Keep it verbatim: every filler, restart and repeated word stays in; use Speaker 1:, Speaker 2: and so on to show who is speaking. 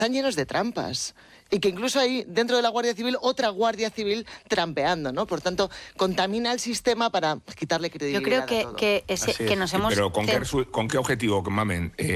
Speaker 1: están llenos de trampas. Y que incluso hay dentro de la Guardia Civil otra Guardia Civil trampeando, ¿no? Por tanto, contamina el sistema para quitarle credibilidad
Speaker 2: Yo creo que,
Speaker 1: a todo.
Speaker 2: que, ese, que nos hemos...
Speaker 3: Pero ¿con qué, ¿con qué objetivo, Mamen? Eh,